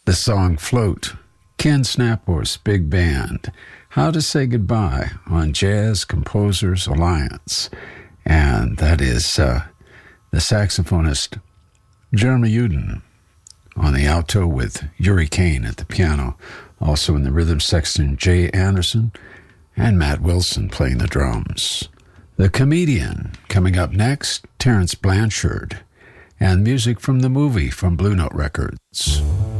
the song Float, Ken Snaphorst's big band, How to Say Goodbye on Jazz Composers Alliance. And that is the saxophonist Jeremy Uden on the alto with Yuri Kane at the piano. Also in the rhythm section, Jay Anderson and Matt Wilson playing the drums. The Comedian coming up next, Terence Blanchard, and music from the movie from Blue Note Records.